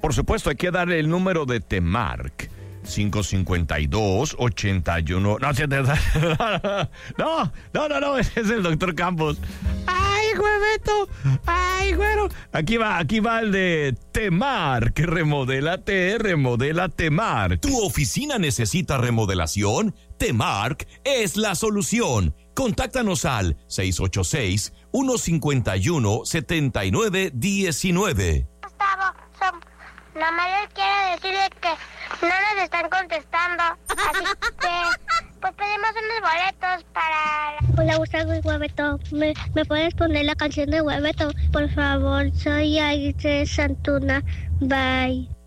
por supuesto, hay que darle el número de Temark. 552-81. No, ese es el doctor Campos. ¡Ay, hueveto! ¡Ay, güero! Aquí va el de Temark. Remodélate, remodela Temark. ¿Tu oficina necesita remodelación? Temark es la solución. Contáctanos al 686-151-7919. Gustavo, nada más les quiero decirle que no nos están contestando, así que pues pedimos unos boletos para... Hola, Gustavo y Hueveto, ¿me puedes poner la canción de Hueveto? Por favor, soy Aires Santuna, bye.